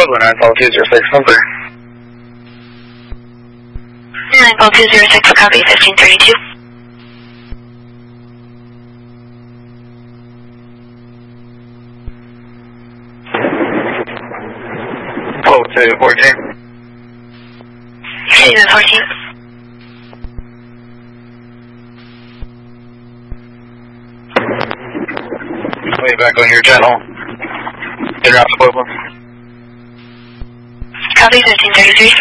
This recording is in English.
Blue 94206, number. 94206, copy 1532. Flow to 14. See you at 14. Way back on your channel. Interrupt equivalent. Copy 1533.